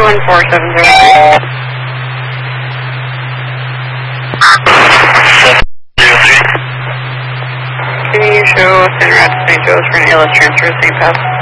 214-703. Can you show San Rad to St. Joe's for an ALS transfer to St. Pat's?